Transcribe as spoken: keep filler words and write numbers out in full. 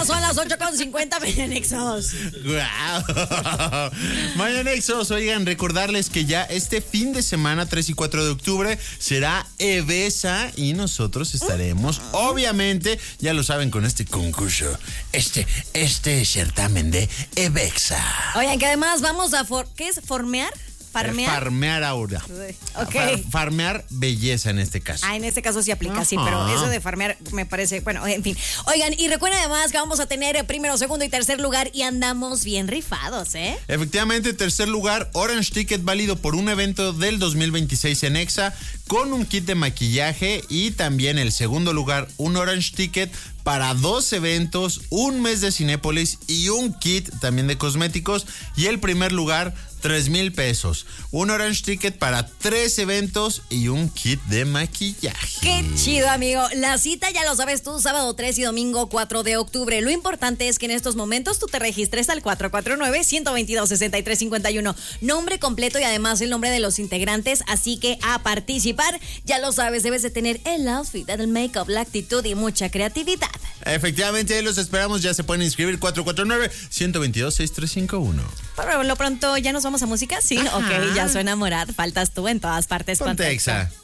Ya son las ocho con cincuenta, Mañanexos. Wow. Mañanexos, oigan, recordarles que ya este fin de semana, tres y cuatro de octubre, será EVESA y nosotros estaremos, obviamente, ya lo saben, con este concurso, este, este certamen de EVEXA. Oigan, que además vamos a, for ¿qué es? ¿Formear? ¿Farmear? Eh, farmear ahora. Ok. Far, farmear belleza en este caso. Ah, en este caso sí aplica, Ajá. sí, pero eso de farmear me parece, bueno, en fin. Oigan, y recuerden además que vamos a tener primero, segundo y tercer lugar y andamos bien rifados, ¿eh? Efectivamente, tercer lugar, Orange Ticket válido por un evento del dos mil veintiséis en Exa con un kit de maquillaje, y también el segundo lugar, un Orange Ticket para dos eventos, un mes de Cinépolis y un kit también de cosméticos. Y el primer lugar, tres mil pesos. Un Orange Ticket para tres eventos y un kit de maquillaje. ¡Qué chido, amigo! La cita ya lo sabes tú, sábado tres y domingo cuatro de octubre. Lo importante es que en estos momentos tú te registres al cuatro cuatro nueve, uno dos dos, seis tres cinco uno. Nombre completo y además el nombre de los integrantes. Así que a participar, ya lo sabes, debes de tener el outfit, el make-up, la actitud y mucha creatividad. Efectivamente, los esperamos. Ya se pueden inscribir cuatro cuatro nueve, uno dos dos, seis tres cinco uno. Por lo pronto, ¿ya nos vamos a música? Sí, Ajá. Ok, ya suena Morat. Faltas tú en todas partes. Ponte Exa.